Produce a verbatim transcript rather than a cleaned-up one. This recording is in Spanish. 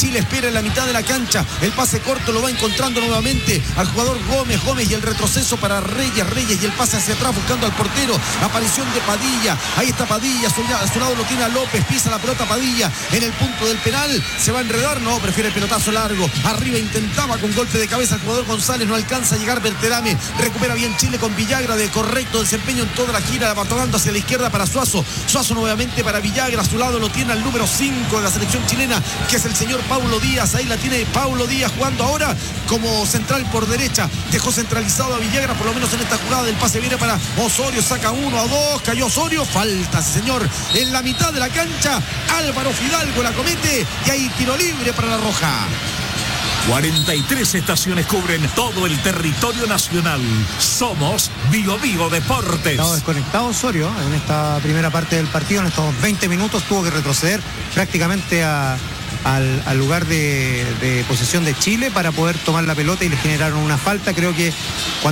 Chile espera en la mitad de la cancha. El pase corto lo va encontrando nuevamente al jugador Gómez. Gómez y el retroceso para Reyes. Reyes y el pase hacia atrás buscando al portero. Aparición de Padilla. Ahí está Padilla. A su, a su lado lo tiene a López. Pisa la pelota Padilla en el punto del penal. Se va a enredar. No, prefiere el pelotazo largo. Arriba intentaba con golpe de cabeza el jugador González. No alcanza a llegar Berterame. Recupera bien Chile con Villagra de correcto desempeño en toda la gira. Va tocando hacia la izquierda para Suazo. Suazo nuevamente para Villagra. A su lado lo tiene al número cinco de la selección chilena, que es el señor Paulo Díaz. Ahí la tiene Paulo Díaz jugando ahora como central por derecha. Dejó centralizado a Villagra, por lo menos en esta jugada. Del pase viene para Osorio. Saca uno a dos. Cayó Osorio. Falta, señor. En la mitad de la cancha, Álvaro Fidalgo la comete. Y hay tiro libre para la Roja. cuarenta y tres estaciones cubren todo el territorio nacional. Somos Bio Bio Deportes. Estaba desconectado Osorio en esta primera parte del partido. En estos veinte minutos tuvo que retroceder prácticamente a, al, al lugar de, de posesión de Chile para poder tomar la pelota y le generaron una falta. Creo que cuando